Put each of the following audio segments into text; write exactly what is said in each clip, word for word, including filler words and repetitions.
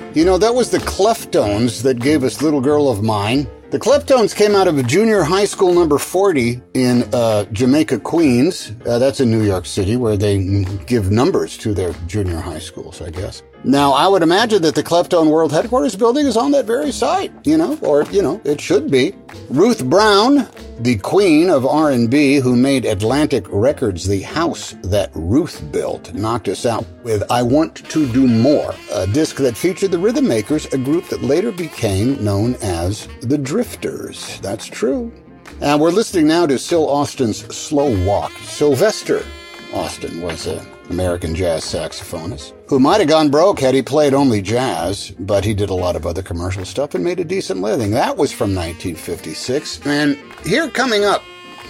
You know, that was the Cleftones that gave us Little Girl of Mine. The Cleftones came out of junior high school number forty in uh, Jamaica, Queens. Uh, that's in New York City, where they give numbers to their junior high schools, I guess. Now, I would imagine that the Cleftone World Headquarters building is on that very site, you know, or, you know, it should be. Ruth Brown, the queen of R and B who made Atlantic Records the house that Ruth built, knocked us out with I Want to Do More, a disc that featured the Rhythm Makers, a group that later became known as the Drifters. That's true. And we're listening now to Syl Austin's Slow Walk. Sylvester Austin was an American jazz saxophonist who might have gone broke had he played only jazz, but he did a lot of other commercial stuff and made a decent living. That was from nineteen fifty-six. And here coming up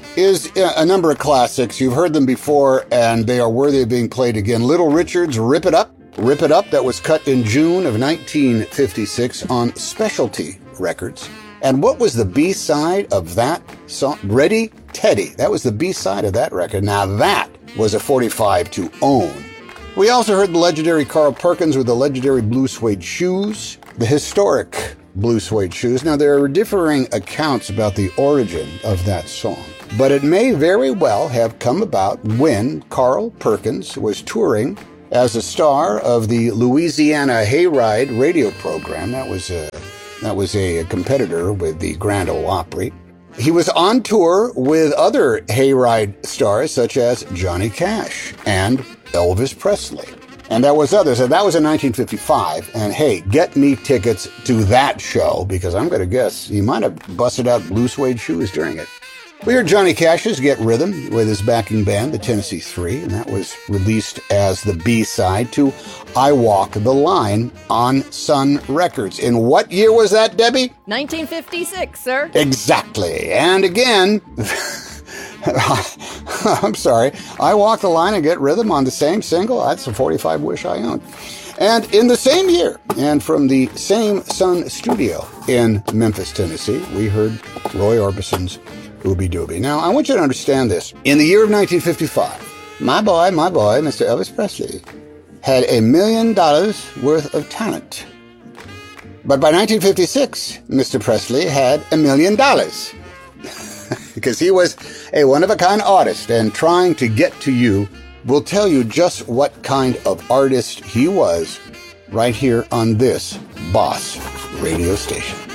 is a number of classics. You've heard them before, and they are worthy of being played again. Little Richard's Rip It Up. Rip It Up, that was cut in June of nineteen fifty-six on Specialty Records. And what was the B-side of that song? Ready, Teddy. That was the B-side of that record. Now that was a forty-five to own. We also heard the legendary Carl Perkins with the legendary Blue Suede Shoes, the historic Blue Suede Shoes. Now, there are differing accounts about the origin of that song, but it may very well have come about when Carl Perkins was touring as a star of the Louisiana Hayride radio program. That was a, that was a competitor with the Grand Ole Opry. He was on tour with other Hayride stars such as Johnny Cash and Elvis Presley. And there was others, and that was in nineteen fifty-five. And hey, get me tickets to that show, because I'm going to guess he might have busted out Blue Suede Shoes during it. We heard Johnny Cash's Get Rhythm with his backing band, the Tennessee Three, and that was released as the B-side to I Walk the Line on Sun Records. In what year was that, Debbie? nineteen fifty-six, sir. Exactly. And again, I'm sorry, I Walk the Line and Get Rhythm on the same single. That's a forty-five Wish I Owned. And in the same year, and from the same Sun studio in Memphis, Tennessee, we heard Roy Orbison's Ooby Dooby. Now, I want you to understand this. In the year of nineteen fifty-five, my boy, my boy, Mister Elvis Presley, had a million dollars worth of talent. But by nineteen fifty-six, Mister Presley had a million dollars. Because he was a one-of-a-kind artist, and trying to get to you will tell you just what kind of artist he was right here on this Boss radio station.